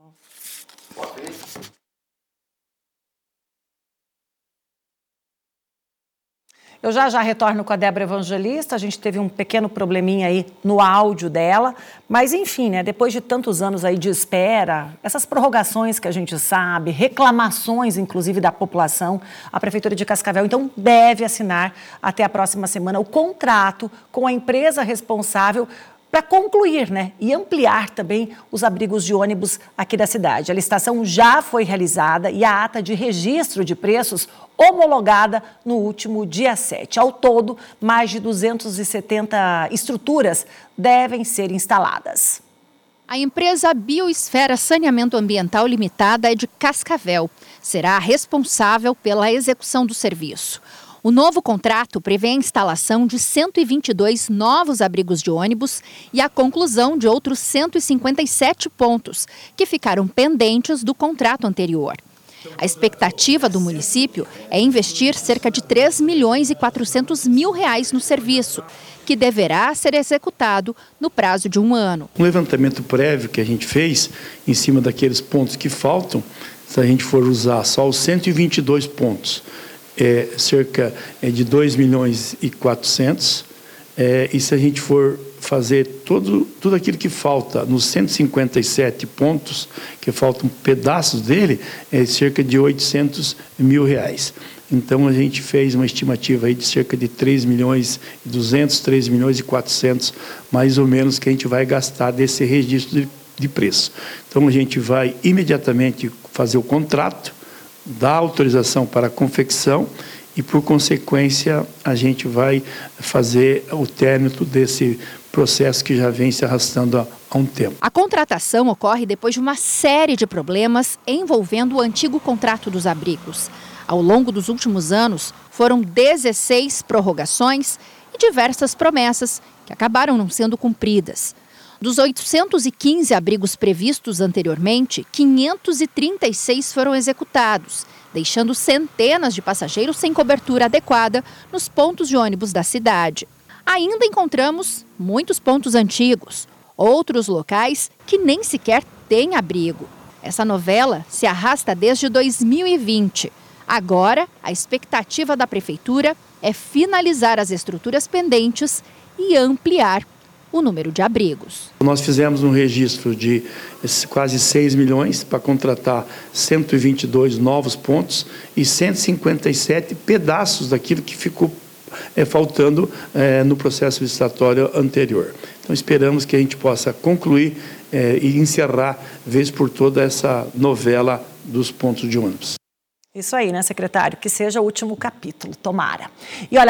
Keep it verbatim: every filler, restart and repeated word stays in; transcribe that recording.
Eu já já retorno com a Débora Evangelista. A gente teve um pequeno probleminha aí no áudio dela, mas enfim, né, depois de tantos anos aí de espera, essas prorrogações que a gente sabe, reclamações inclusive da população, a Prefeitura de Cascavel então deve assinar até a próxima semana o contrato com a empresa responsável para concluir, né, e ampliar também os abrigos de ônibus aqui da cidade. A licitação já foi realizada e a ata de registro de preços homologada no último dia sete. Ao todo, mais de duzentas e setenta estruturas devem ser instaladas. A empresa Bioesfera Saneamento Ambiental Limitada é de Cascavel. Será responsável pela execução do serviço. O novo contrato prevê a instalação de cento e vinte e dois novos abrigos de ônibus e a conclusão de outros cento e cinquenta e sete pontos, que ficaram pendentes do contrato anterior. A expectativa do município é investir cerca de três milhões e quatrocentos mil reais no serviço, que deverá ser executado no prazo de um ano. Um levantamento prévio que a gente fez em cima daqueles pontos que faltam, se a gente for usar só os cento e vinte e dois pontos, é cerca de dois milhões e quatrocentos, é, e se a gente for fazer todo, tudo aquilo que falta nos cento e cinquenta e sete pontos, que faltam pedaços dele, é cerca de oitocentos mil reais. Então a gente fez uma estimativa aí de cerca de três milhões e duzentos, três milhões e quatrocentos, mais ou menos, que a gente vai gastar desse registro de, de preço. Então a gente vai imediatamente fazer o contrato, dar autorização para a confecção e, por consequência, a gente vai fazer o término desse processo que já vem se arrastando há, há um tempo. A contratação ocorre depois de uma série de problemas envolvendo o antigo contrato dos abrigos. Ao longo dos últimos anos, foram dezesseis prorrogações e diversas promessas que acabaram não sendo cumpridas. Dos oitocentos e quinze abrigos previstos anteriormente, quinhentos e trinta e seis foram executados, deixando centenas de passageiros sem cobertura adequada nos pontos de ônibus da cidade. Ainda encontramos muitos pontos antigos, outros locais que nem sequer têm abrigo. Essa novela se arrasta desde dois mil e vinte. Agora, a expectativa da Prefeitura é finalizar as estruturas pendentes e ampliar o número de abrigos. Nós fizemos um registro de quase seis milhões para contratar cento e vinte e dois novos pontos e cento e cinquenta e sete pedaços daquilo que ficou é, faltando é, no processo licitatório anterior. Então esperamos que a gente possa concluir é, e encerrar, vez por toda, essa novela dos pontos de ônibus. Isso aí, né, secretário? Que seja o último capítulo, tomara. E olha,